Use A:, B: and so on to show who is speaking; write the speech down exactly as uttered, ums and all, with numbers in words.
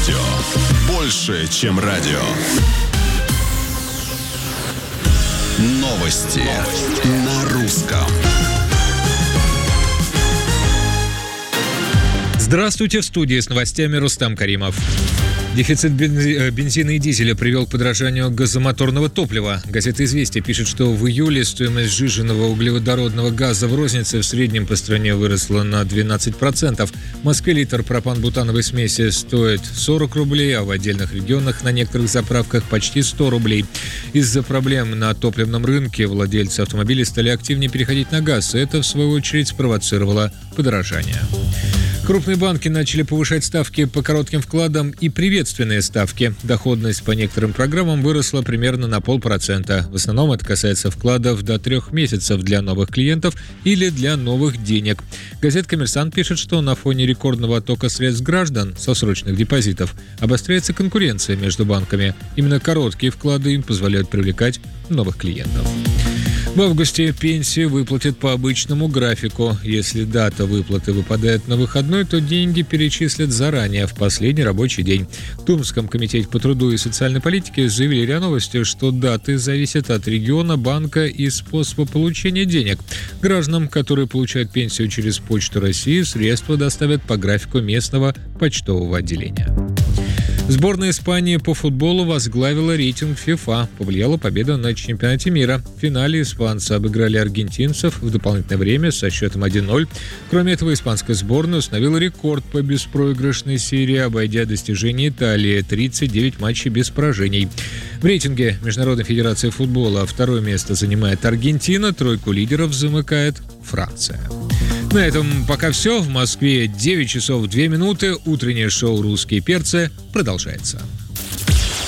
A: Радио. Больше, чем радио. Новости на русском.
B: Здравствуйте, в студии с новостями Рустам Каримов. Дефицит бензина и дизеля привел к подорожанию газомоторного топлива. Газета «Известия» пишет, что в июле стоимость сжиженного углеводородного газа в рознице в среднем по стране выросла на двенадцать процентов. В Москве литр пропан-бутановой смеси стоит сорок рублей, а в отдельных регионах на некоторых заправках почти сто рублей. Из-за проблем на топливном рынке владельцы автомобилей стали активнее переходить на газ. Это, в свою очередь, спровоцировало подорожание. Крупные банки начали повышать ставки по коротким вкладам и приветственные ставки. Доходность по некоторым программам выросла примерно на полпроцента. В основном это касается вкладов до трех месяцев для новых клиентов или для новых денег. Газета «Коммерсант» пишет, что на фоне рекордного оттока средств граждан со срочных депозитов обостряется конкуренция между банками. Именно короткие вклады им позволяют привлекать новых клиентов. В августе пенсии выплатят по обычному графику. Если дата выплаты выпадает на выходной, то деньги перечислят заранее, в последний рабочий день. В Томском комитете по труду и социальной политике заявили РИА Новости, что даты зависят от региона, банка и способа получения денег. Гражданам, которые получают пенсию через Почту России, средства доставят по графику местного почтового отделения. Сборная Испании по футболу возглавила рейтинг ФИФА. Повлияла победа на чемпионате мира. В финале испанцы обыграли аргентинцев в дополнительное время со счетом один ноль. Кроме этого, испанская сборная установила рекорд по беспроигрышной серии, обойдя достижение Италии – тридцать девять матчей без поражений. В рейтинге Международной федерации футбола второе место занимает Аргентина, тройку лидеров замыкает Франция. На этом пока все. В Москве девять часов две минуты. Утреннее шоу «Русские перцы» продолжается.